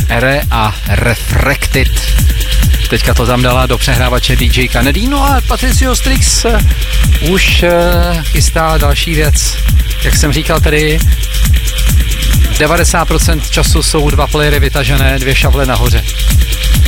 Ere a Refracted. Teďka to tam dala do přehrávače DJ Kennedy. No a Patricio Strix už chystá další věc. Jak jsem říkal, tady 90% času jsou dva playery vytažené, dvě šavle nahoře.